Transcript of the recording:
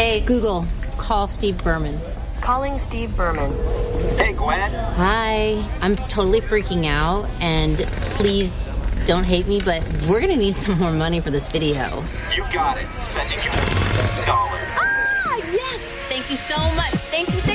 Hey, Google, call Steve Berman. Calling Steve Berman. Hey, Gwen. Hi. I'm totally freaking out, and please don't hate me, but we're going to need some more money for this video. You got it. Sending you $. Ah, yes! Thank you so much. Thank you.